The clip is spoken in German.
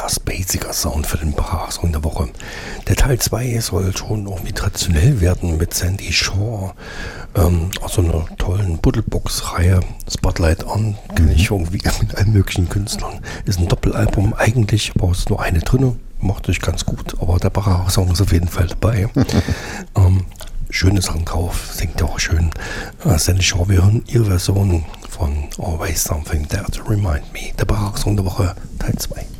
sehr spaciger Sound für den Bach-Song der Woche. Der Teil 2 soll schon irgendwie traditionell werden mit Sandy Shaw, aus so einer tollen Buddelbox-Reihe. Spotlight On kenne ich irgendwie mit allen möglichen Künstlern. Ist ein Doppelalbum eigentlich, aber es ist nur eine drinne. Mochte ich ganz gut, aber der Bach-Song ist auf jeden Fall dabei. Schöne Sachen drauf, singt auch schön. Sandy Shaw, wir hören ihre Version von Always Something There to Remind Me. Der Bach-Song der Woche, Teil 2.